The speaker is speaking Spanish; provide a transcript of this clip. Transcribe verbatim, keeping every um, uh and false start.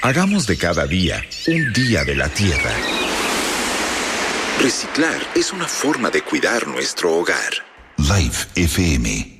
Hagamos de cada día un día de la tierra. Reciclar es una forma de cuidar nuestro hogar. Life F M